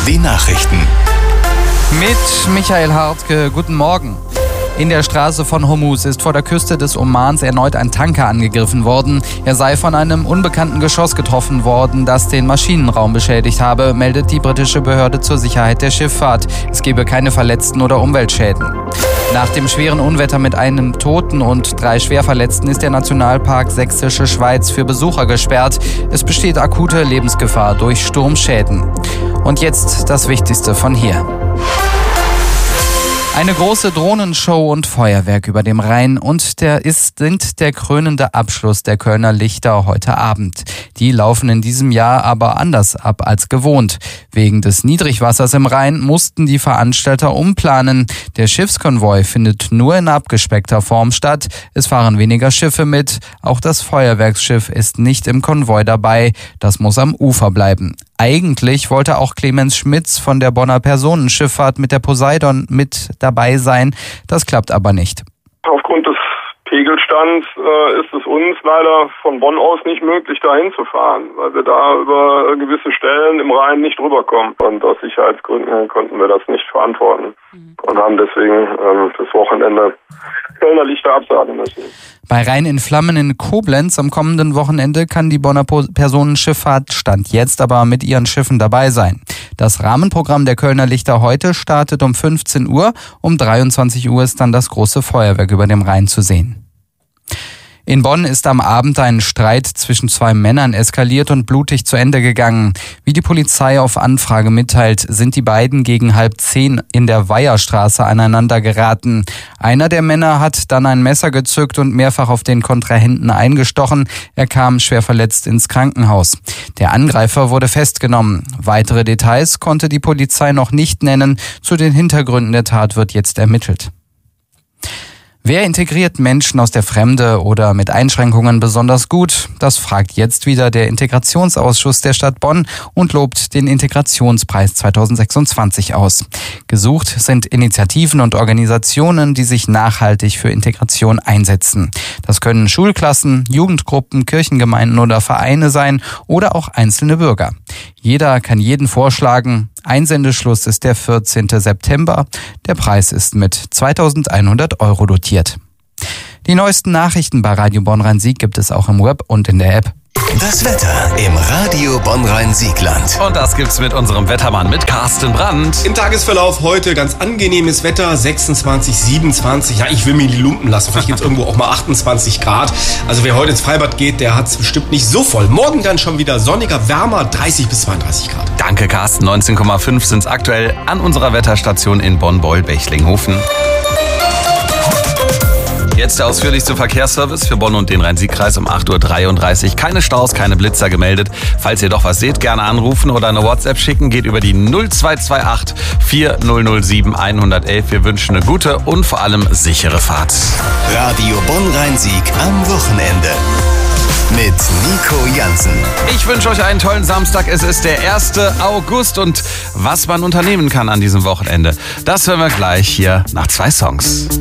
Die Nachrichten. Mit Michael Hartke, guten Morgen. In der Straße von Hormuz ist vor der Küste des Omans erneut ein Tanker angegriffen worden. Er sei von einem unbekannten Geschoss getroffen worden, das den Maschinenraum beschädigt habe, meldet die britische Behörde zur Sicherheit der Schifffahrt. Es gebe keine Verletzten oder Umweltschäden. Nach dem schweren Unwetter mit einem Toten und 3 Schwerverletzten ist der Nationalpark Sächsische Schweiz für Besucher gesperrt. Es besteht akute Lebensgefahr durch Sturmschäden. Und jetzt das Wichtigste von hier. Eine große Drohnenshow und Feuerwerk über dem Rhein und sind der krönende Abschluss der Kölner Lichter heute Abend. Die laufen in diesem Jahr aber anders ab als gewohnt. Wegen des Niedrigwassers im Rhein mussten die Veranstalter umplanen. Der Schiffskonvoi findet nur in abgespeckter Form statt. Es fahren weniger Schiffe mit. Auch das Feuerwerksschiff ist nicht im Konvoi dabei. Das muss am Ufer bleiben. Eigentlich wollte auch Clemens Schmitz von der Bonner Personenschifffahrt mit der Poseidon mit dabei sein. Das klappt aber nicht. Aufgrund des Pegelstands ist es uns leider von Bonn aus nicht möglich, dahin zu fahren, weil wir da über gewisse Stellen im Rhein nicht rüberkommen. Und aus Sicherheitsgründen konnten wir das nicht verantworten und haben deswegen das Wochenende Kölner Lichter absagen müssen. Bei Rhein in Flammen in Koblenz am kommenden Wochenende kann die Bonner Personenschifffahrt Stand jetzt aber mit ihren Schiffen dabei sein. Das Rahmenprogramm der Kölner Lichter heute startet um 15 Uhr. Um 23 Uhr ist dann das große Feuerwerk über dem Rhein zu sehen. In Bonn ist am Abend ein Streit zwischen 2 Männern eskaliert und blutig zu Ende gegangen. Wie die Polizei auf Anfrage mitteilt, sind die beiden gegen 9:30 in der Weiherstraße aneinander geraten. Einer der Männer hat dann ein Messer gezückt und mehrfach auf den Kontrahenten eingestochen. Er kam schwer verletzt ins Krankenhaus. Der Angreifer wurde festgenommen. Weitere Details konnte die Polizei noch nicht nennen. Zu den Hintergründen der Tat wird jetzt ermittelt. Wer integriert Menschen aus der Fremde oder mit Einschränkungen besonders gut? Das fragt jetzt wieder der Integrationsausschuss der Stadt Bonn und lobt den Integrationspreis 2026 aus. Gesucht sind Initiativen und Organisationen, die sich nachhaltig für Integration einsetzen. Das können Schulklassen, Jugendgruppen, Kirchengemeinden oder Vereine sein oder auch einzelne Bürger. Jeder kann jeden vorschlagen. Einsendeschluss ist der 14. September. Der Preis ist mit 2.100 € dotiert. Die neuesten Nachrichten bei Radio Bonn-Rhein-Sieg gibt es auch im Web und in der App. Das Wetter im Radio Bonn-Rhein-Siegland. Und das gibt's mit unserem Wettermann, mit Carsten Brandt. Im Tagesverlauf heute ganz angenehmes Wetter, 26, 27. Ja, ich will mir die Lumpen lassen. Vielleicht gibt's irgendwo auch mal 28 Grad. Also wer heute ins Freibad geht, der hat's bestimmt nicht so voll. Morgen dann schon wieder sonniger, wärmer, 30 bis 32 Grad. Danke, Carsten. 19,5 sind's aktuell an unserer Wetterstation in Bonn-Beul-Bechlinghofen. Jetzt der ausführlichste Verkehrsservice für Bonn und den Rhein-Sieg-Kreis um 8.33 Uhr. Keine Staus, keine Blitzer gemeldet. Falls ihr doch was seht, gerne anrufen oder eine WhatsApp schicken. Geht über die 0228 4007 111. Wir wünschen eine gute und vor allem sichere Fahrt. Radio Bonn-Rhein-Sieg am Wochenende. Mit Nico Jansen. Ich wünsche euch einen tollen Samstag. Es ist der 1. August und was man unternehmen kann an diesem Wochenende, das hören wir gleich hier nach 2 Songs.